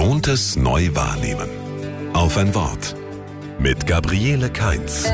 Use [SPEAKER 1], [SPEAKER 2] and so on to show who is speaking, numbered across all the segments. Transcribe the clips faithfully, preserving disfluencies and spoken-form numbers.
[SPEAKER 1] Gewohntes neu wahrnehmen. Auf ein Wort. Mit Gabriele Kainz.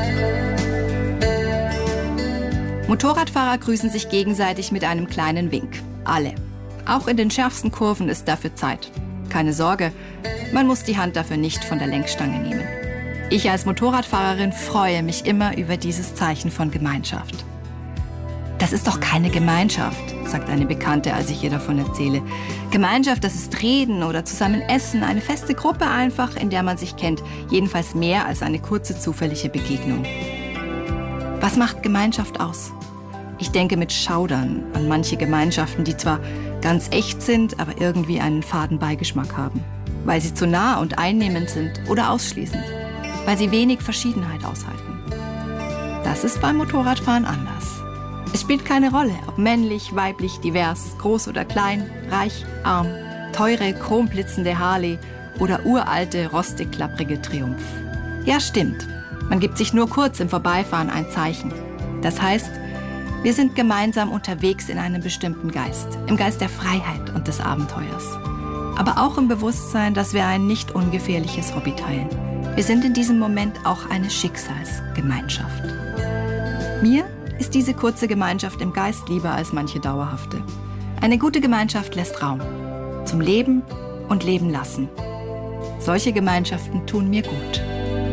[SPEAKER 2] Motorradfahrer grüßen sich gegenseitig mit einem kleinen Wink. Alle. Auch in den schärfsten Kurven ist dafür Zeit. Keine Sorge, man muss die Hand dafür nicht von der Lenkstange nehmen. Ich als Motorradfahrerin freue mich immer über dieses Zeichen von Gemeinschaft. Das ist doch keine Gemeinschaft, sagt eine Bekannte, als ich ihr davon erzähle. Gemeinschaft, das ist Reden oder zusammen essen, eine feste Gruppe einfach, in der man sich kennt. Jedenfalls mehr als eine kurze zufällige Begegnung. Was macht Gemeinschaft aus? Ich denke mit Schaudern an manche Gemeinschaften, die zwar ganz echt sind, aber irgendwie einen faden Beigeschmack haben. Weil sie zu nah und einnehmend sind oder ausschließend. Weil sie wenig Verschiedenheit aushalten. Das ist beim Motorradfahren anders. Es spielt keine Rolle, ob männlich, weiblich, divers, groß oder klein, reich, arm, teure, chromblitzende Harley oder uralte, rostig-klapprige Triumph. Ja, stimmt. Man gibt sich nur kurz im Vorbeifahren ein Zeichen. Das heißt, wir sind gemeinsam unterwegs in einem bestimmten Geist, im Geist der Freiheit und des Abenteuers. Aber auch im Bewusstsein, dass wir ein nicht ungefährliches Hobby teilen. Wir sind in diesem Moment auch eine Schicksalsgemeinschaft. Mir ist diese kurze Gemeinschaft im Geist lieber als manche dauerhafte. Eine gute Gemeinschaft lässt Raum zum Leben und Leben lassen. Solche Gemeinschaften tun mir gut.